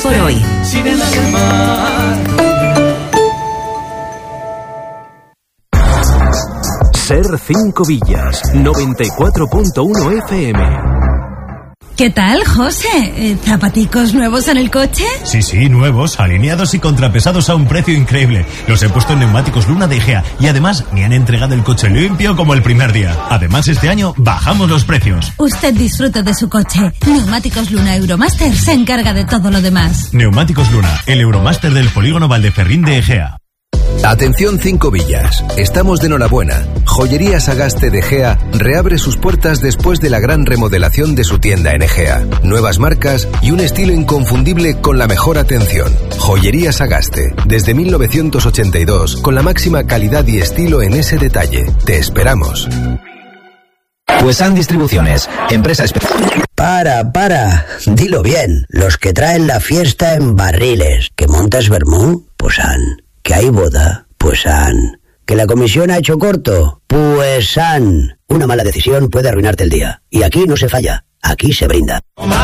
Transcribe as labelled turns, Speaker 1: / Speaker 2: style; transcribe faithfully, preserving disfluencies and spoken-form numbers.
Speaker 1: por hoy.
Speaker 2: Sirenas del mar.
Speaker 3: Ser cinco Villas, noventa y cuatro punto uno F M.
Speaker 4: ¿Qué tal, José? ¿Zapaticos nuevos en el coche?
Speaker 5: Sí, sí, nuevos, alineados y contrapesados a un precio increíble. Los he puesto en Neumáticos Luna de Egea y además me han entregado el coche limpio como el primer día. Además, este año bajamos los precios.
Speaker 4: Usted disfrute de su coche. Neumáticos Luna Euromaster se encarga de todo lo demás.
Speaker 5: Neumáticos Luna, el Euromaster del Polígono Valdeferrín de Egea.
Speaker 6: Atención Cinco Villas, estamos de enhorabuena. Joyería Sagaste de Egea reabre sus puertas después de la gran remodelación de su tienda en Egea. Nuevas marcas y un estilo inconfundible con la mejor atención. Joyería Sagaste, desde mil novecientos ochenta y dos, con la máxima calidad y estilo en ese detalle. Te esperamos.
Speaker 7: Puesan Distribuciones, empresa especial.
Speaker 8: Para, para, dilo bien. Los que traen la fiesta en barriles. ¿Que montas vermú? Pues han. ¿Que hay boda? Pues han. ¿Que la comisión ha hecho corto? Pues han. Una mala decisión puede arruinarte el día. Y aquí no se falla, aquí se brinda.